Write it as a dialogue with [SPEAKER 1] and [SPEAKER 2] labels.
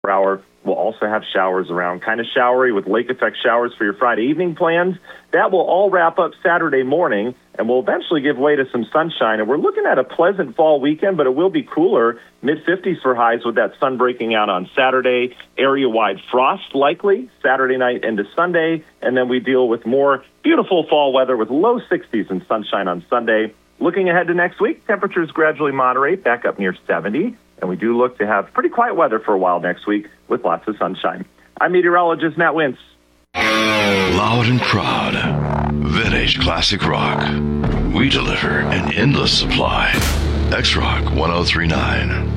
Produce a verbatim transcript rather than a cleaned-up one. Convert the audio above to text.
[SPEAKER 1] hour. We'll also have showers around, kind of showery with lake effect showers for your Friday evening plans. That will all wrap up Saturday morning, and we'll eventually give way to some sunshine. And we're looking at a pleasant fall weekend, but it will be cooler, mid fifties for highs with that sun breaking out on Saturday. Area-wide frost likely Saturday night into Sunday, and then we deal with more beautiful fall weather with low sixties and sunshine on Sunday. Looking ahead to next week, temperatures gradually moderate back up near seventy. And we do look to have pretty quiet weather for a while next week with lots of sunshine. I'm meteorologist Matt Wintz.
[SPEAKER 2] Loud and proud. Vintage classic rock. We deliver an endless supply. X-Rock one oh three point nine.